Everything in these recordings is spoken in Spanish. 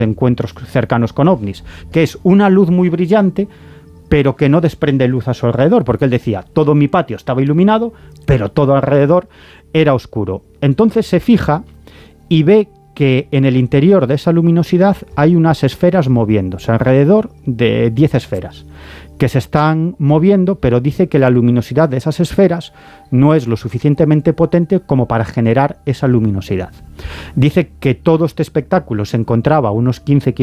encuentros cercanos con ovnis, que es una luz muy brillante, pero que no desprende luz a su alrededor, porque él decía, todo mi patio estaba iluminado, pero todo alrededor era oscuro. Entonces se fija y ve que en el interior de esa luminosidad hay unas esferas moviéndose, alrededor de 10 esferas, que se están moviendo, pero dice que la luminosidad de esas esferas no es lo suficientemente potente como para generar esa luminosidad. Dice que todo este espectáculo se encontraba a unos 15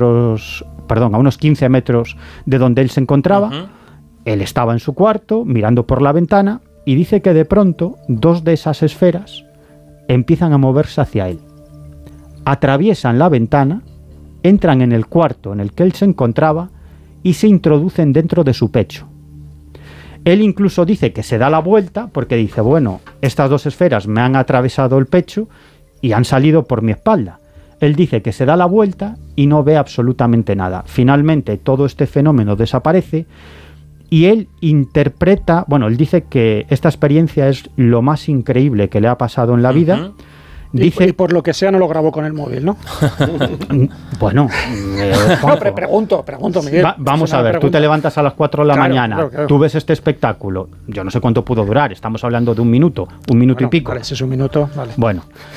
metros de donde él se encontraba. Él estaba en su cuarto, mirando por la ventana, y dice que de pronto 2 de esas esferas empiezan a moverse hacia él. Atraviesan la ventana, entran en el cuarto en el que él se encontraba y se introducen dentro de su pecho. Él incluso dice que se da la vuelta porque dice, bueno, estas 2 esferas me han atravesado el pecho y han salido por mi espalda. Él dice que se da la vuelta y no ve absolutamente nada. Finalmente todo este fenómeno desaparece y él interpreta, bueno, él dice que esta experiencia es lo más increíble que le ha pasado en la vida. Dice, y por lo que sea no lo grabó con el móvil, ¿no? Bueno, pregunto, Miguel. Vamos a ver, tú te levantas a las 4 de la mañana, claro. Tú ves este espectáculo, yo no sé cuánto pudo durar, estamos hablando de un minuto y pico. Vale, si es un minuto, vale. Bueno,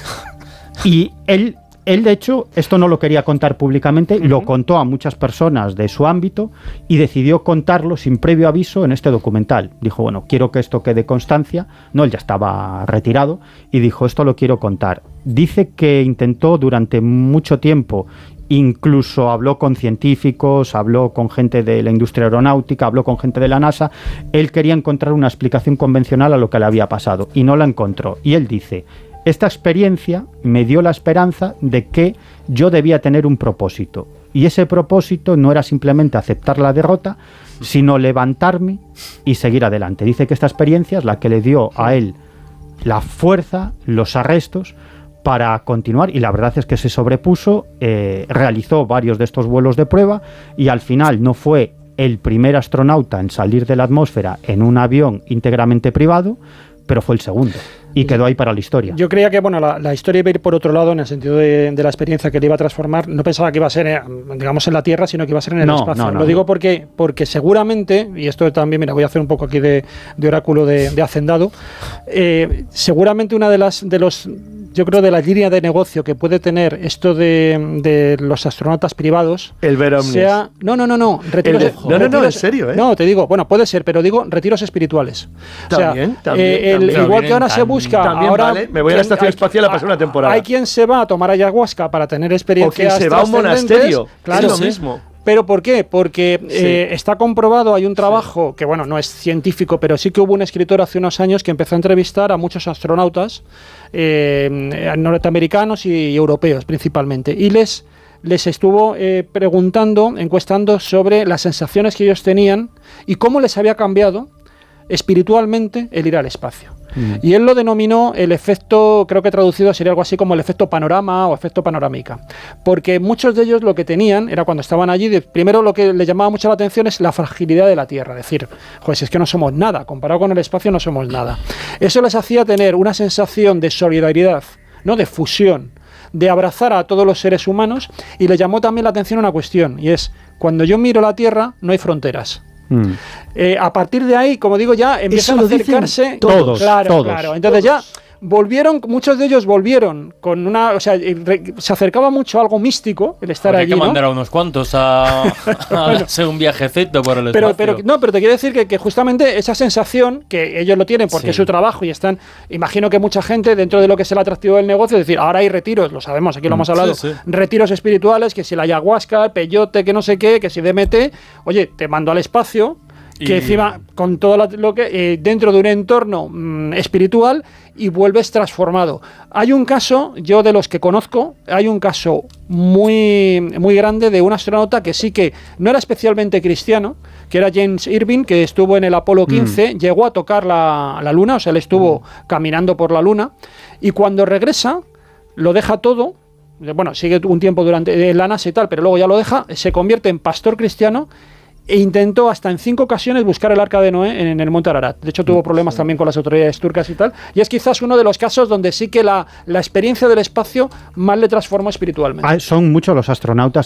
y él de hecho, esto no lo quería contar públicamente, lo contó a muchas personas de su ámbito y decidió contarlo sin previo aviso en este documental. Dijo, bueno, quiero que esto quede constancia. No, él ya estaba retirado y dijo, esto lo quiero contar. Dice que intentó durante mucho tiempo, incluso habló con científicos, habló con gente de la industria aeronáutica, habló con gente de la NASA. Él quería encontrar una explicación convencional a lo que le había pasado y no la encontró. Y él dice, esta experiencia me dio la esperanza de que yo debía tener un propósito. Y ese propósito no era simplemente aceptar la derrota, sino levantarme y seguir adelante. Dice que esta experiencia es la que le dio a él la fuerza, los arrestos para continuar. Y la verdad es que se sobrepuso, realizó varios de estos vuelos de prueba y al final no fue el primer astronauta en salir de la atmósfera en un avión íntegramente privado, pero fue el segundo. Y quedó ahí para la historia. Yo creía que bueno, la historia iba a ir por otro lado en el sentido de la experiencia que le iba a transformar. No pensaba que iba a ser, digamos, en la Tierra, sino que iba a ser en el espacio. Lo digo porque seguramente, y esto también, mira, voy a hacer un poco aquí de oráculo de hacendado, seguramente una de las líneas de negocio que puede tener esto de los astronautas privados, el ver ovnis. Sea, no, retiros, en serio, No, te digo, bueno, puede ser, pero digo retiros espirituales. También. Igual que ahora se busca, también ahora vale, me voy a la estación espacial a pasar una temporada. Hay quien se va a tomar ayahuasca para tener experiencias. O quien se va a un monasterio, claro, es lo mismo. ¿Pero por qué? Porque está comprobado, hay un trabajo que, bueno, no es científico, pero sí que hubo un escritor hace unos años que empezó a entrevistar a muchos astronautas norteamericanos y europeos principalmente, y les estuvo encuestando sobre las sensaciones que ellos tenían y cómo les había cambiado espiritualmente el ir al espacio. Y él lo denominó el efecto, creo que traducido sería algo así como el efecto panorama o efecto panorámica, porque muchos de ellos lo que tenían era cuando estaban allí, primero lo que les llamaba mucho la atención es la fragilidad de la Tierra, decir, pues es que no somos nada, comparado con el espacio no somos nada. Eso les hacía tener una sensación de solidaridad, ¿no?, de fusión, de abrazar a todos los seres humanos, y le llamó también la atención una cuestión, y es, cuando yo miro la Tierra no hay fronteras. A partir de ahí, como digo, ya empiezan a acercarse todos. Claro. Entonces ya volvieron, muchos de ellos volvieron con una, o sea, se acercaba mucho a algo místico el estar allí, hay que mandar a unos cuantos a hacer un viajecito por el espacio. Pero te quiero decir que justamente esa sensación, que ellos lo tienen porque es su trabajo y están, imagino que mucha gente dentro de lo que es el atractivo del negocio, es decir, ahora hay retiros, lo sabemos, aquí lo hemos hablado, retiros espirituales, que si la ayahuasca, el peyote, que no sé qué, que si DMT, oye, te mando al espacio, que encima con todo lo que dentro de un entorno espiritual, y vuelves transformado. Hay un caso, yo de los que conozco, hay un caso muy, muy grande de un astronauta que sí que no era especialmente cristiano, que era James Irving, que estuvo en el Apolo 15, llegó a tocar la Luna, o sea, él estuvo caminando por la Luna, y cuando regresa, lo deja todo, bueno, sigue un tiempo durante la NASA y tal, pero luego ya lo deja, se convierte en pastor cristiano, e intentó hasta en 5 ocasiones buscar el Arca de Noé en el monte Ararat. De hecho, tuvo problemas también con las autoridades turcas y tal. Y es quizás uno de los casos donde sí que la experiencia del espacio más le transformó espiritualmente. Son muchos los astronautas